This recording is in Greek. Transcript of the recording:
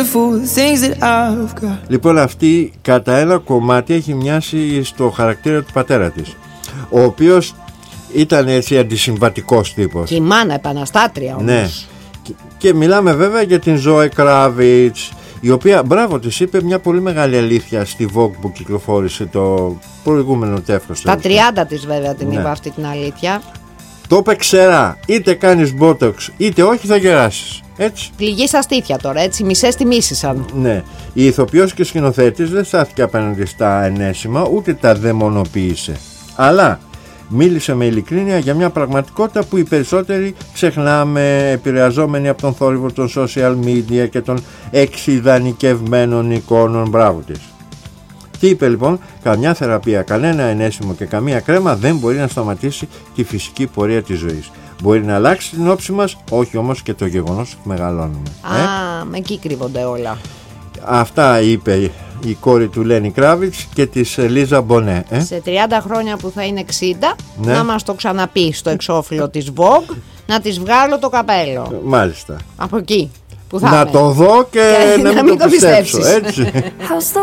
Λοιπόν, αυτή κατά ένα κομμάτι έχει μοιάσει στο χαρακτήρα του πατέρα της, ο οποίος ήταν έτσι αντισυμβατικός τύπος. Και η μάνα επαναστάτρια όμως. Ναι. Και μιλάμε βέβαια για την Ζόε Κράβιτς, η οποία, μπράβο, της είπε μια πολύ μεγάλη αλήθεια στη Vogue που κυκλοφόρησε το προηγούμενο τεύχος. Στα 30 της βέβαια την είπε αυτή την αλήθεια. Το είπε ξερά, είτε κάνεις botox είτε όχι θα γεράσεις. Έτσι. Πληγή στα στήθια τώρα, έτσι, μισές τη μίσησαν. Ναι, η ηθοποιός και σκηνοθέτης δεν στάθηκε απέναντι στα ενέσιμα, ούτε τα δαιμονοποίησε. Αλλά μίλησε με ειλικρίνεια για μια πραγματικότητα που οι περισσότεροι ξεχνάμε, επηρεαζόμενοι από τον θόρυβο των social media και των εξειδανικευμένων εικόνων. Μπράβο της. Τι είπε λοιπόν? Καμιά θεραπεία, κανένα ενέσιμο και καμία κρέμα δεν μπορεί να σταματήσει τη φυσική πορεία της ζωής. Μπορεί να αλλάξει την όψη μας, όχι όμως και το γεγονός ότι μεγαλώνουμε. Εκεί κρύβονται όλα. Αυτά είπε η κόρη του Λένι Κράβιτς και της Λίζα Μπονέ. Σε 30 χρόνια που θα είναι 60, να μας το ξαναπεί στο εξώφυλλο της Vogue, να της βγάλω το καπέλο. Μάλιστα. Από εκεί που θα να το δω και να μην το πιστέψω, έτσι.